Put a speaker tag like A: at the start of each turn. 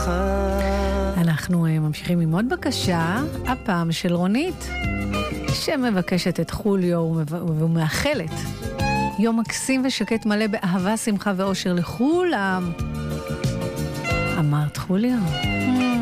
A: אנחנו ממשיכים עם עוד בקשה, הפעם של רונית, שמבקשת את חוליו ומאחלת יום מקסים ושקט מלא באהבה, שמחה ואושר לכולם. אמרת חוליו?